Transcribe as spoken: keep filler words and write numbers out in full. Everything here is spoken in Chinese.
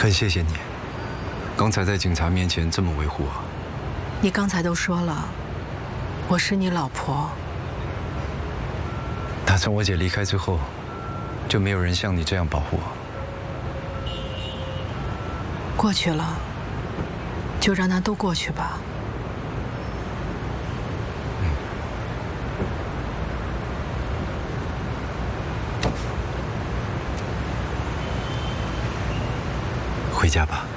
很谢谢你，刚才在警察面前这么维护我。 你刚才都说了，我是你老婆。 打从我姐离开之后，就没有人像你这样保护我。 过去了，就让它都过去吧。 嗯。回家吧。